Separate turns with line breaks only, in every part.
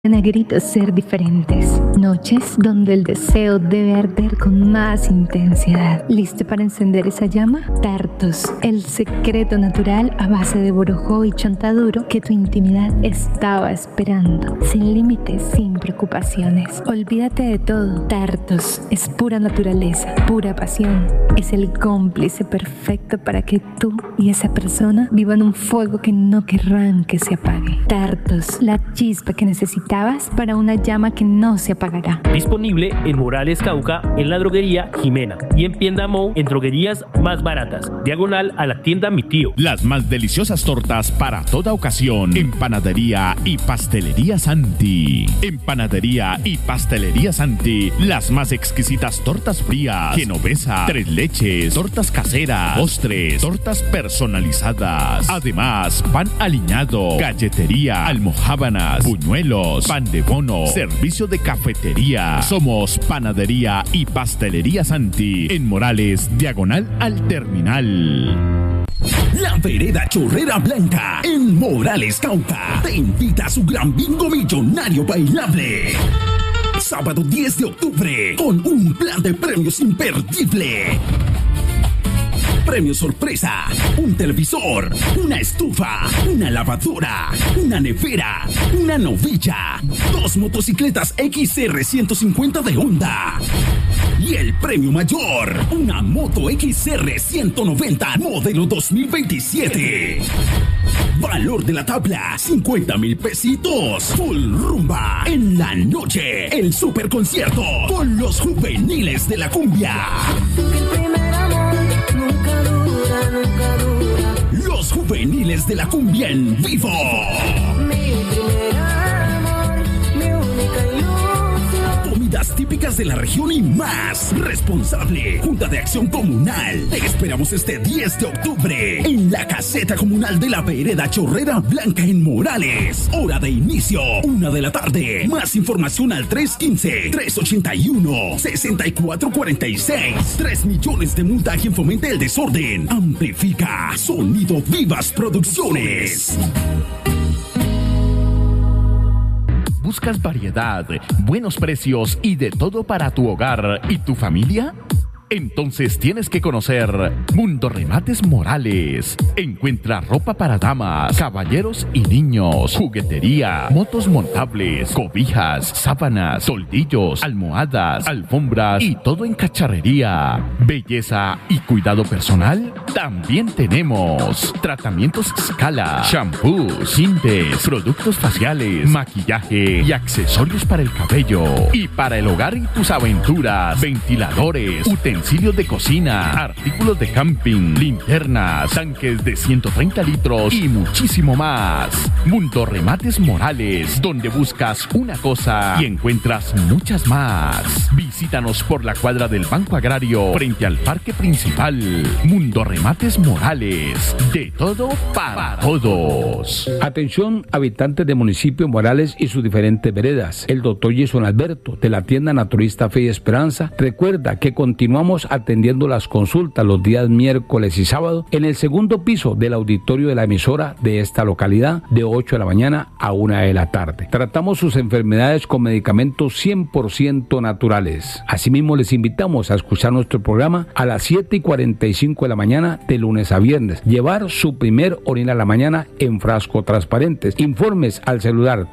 Negritos ser diferentes. Noches donde el deseo debe arder con más intensidad. ¿Listo para encender esa llama? Tartos, el secreto natural a base de borojó y chontaduro que tu intimidad estaba esperando. Sin límites, sin preocupaciones. Olvídate de todo. Tartos es pura naturaleza, pura pasión. Es el cómplice perfecto para que tú y esa persona vivan un fuego que no querrán que se apague. Tartos, la chispa que necesitas para una llama que no se apagará.
Disponible en Morales Cauca, en la droguería Jimena y en Piendamó, en droguerías más baratas, diagonal a la tienda Mi Tío.
Las más deliciosas tortas para toda ocasión en Panadería y Pastelería Santi. En Panadería y Pastelería Santi, las más exquisitas tortas frías, genovesa, tres leches, tortas caseras, postres, tortas personalizadas. Además, pan aliñado, galletería, almojábanas, buñuelos, pan de bono, servicio de cafetería. Somos Panadería y Pastelería Santi, en Morales, diagonal al terminal.
La Vereda Chorrera Blanca, en Morales, Cauca, te invita a su gran bingo millonario bailable. Sábado 10 de octubre, con un plan de premios imperdible. Premio sorpresa: un televisor, una estufa, una lavadora, una nevera, una novilla, 2 motocicletas XR 150 de Honda. Y el premio mayor, una moto XR 190 modelo 2027. Valor de la tabla, 50,000 pesitos. Full rumba en la noche. El super concierto con los juveniles de la cumbia. Los juveniles de la cumbia en vivo. Comidas típicas de la región y más. Responsable, Junta de Acción Comunal. Te esperamos este 10 de octubre en la caseta comunal de la Vereda Chorrera Blanca en Morales. Hora de inicio, 1 de la tarde. Más información al 315-381-6446. 3 millones de multa a quien fomente el desorden. Amplifica Sonido Vivas Producciones.
¿Buscas variedad, buenos precios y de todo para tu hogar y tu familia? Entonces tienes que conocer Mundo Remates Morales. Encuentra ropa para damas, caballeros y niños, juguetería, motos montables, cobijas, sábanas, soldillos, almohadas, alfombras y todo en cacharrería. Belleza y cuidado personal también tenemos. Tratamientos Scala, shampoos, tintes, productos faciales, maquillaje y accesorios para el cabello. Y para el hogar y tus aventuras, ventiladores, utensilios de cocina, artículos de camping, linternas, tanques de 130 litros y muchísimo más. Mundo Remates Morales, donde buscas una cosa y encuentras muchas más. Visítanos por la cuadra del Banco Agrario frente al parque principal. Mundo Remates Morales, de todo para todos.
Atención, habitantes del municipio de Morales y sus diferentes veredas. El doctor Jason Alberto, de la tienda Naturista Fe y Esperanza, recuerda que continuamos atendiendo las consultas los días miércoles y sábado en el segundo piso del auditorio de la emisora de esta localidad, de 8 de la mañana a 1 de la tarde. Tratamos sus enfermedades con medicamentos 100% naturales. Asimismo, les invitamos a escuchar nuestro programa a las 7:45 de la mañana de lunes a viernes. Llevar su primer orina a la mañana en frasco transparentes. Informes al celular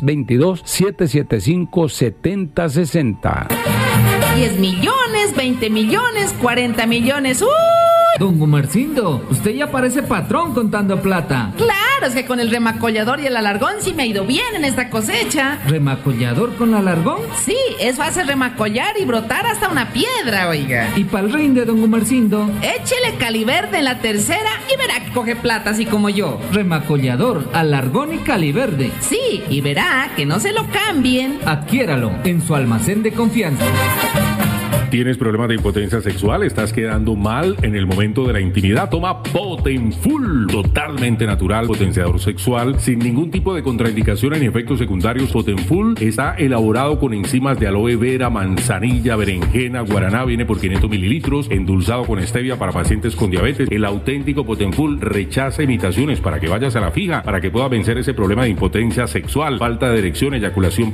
322-775-7060.
10 millones, 20 millones, 40 millones.
Don Gumercindo, usted ya parece patrón contando plata.
Claro, es que con el remacollador y el alargón sí me ha ido bien en esta cosecha.
¿Remacollador con alargón?
Sí, es fácil remacollar y brotar hasta una piedra, oiga.
¿Y pa'l rinde, don Gumercindo?
Échele caliverde en la tercera y verá que coge plata así como yo.
Remacollador, alargón y caliverde.
Sí, y verá que no se lo cambien.
Adquiéralo en su almacén de confianza.
¿Tienes problemas de impotencia sexual? ¿Estás quedando mal en el momento de la intimidad? Toma Potenfull, totalmente natural, potenciador sexual, sin ningún tipo de contraindicaciones ni efectos secundarios. Potenfull está elaborado con enzimas de aloe vera, manzanilla, berenjena, guaraná, viene por 500 mililitros, endulzado con stevia para pacientes con diabetes. El auténtico Potenfull rechaza imitaciones para que vayas a la fija, para que puedas vencer ese problema de impotencia sexual, falta de erección, eyaculación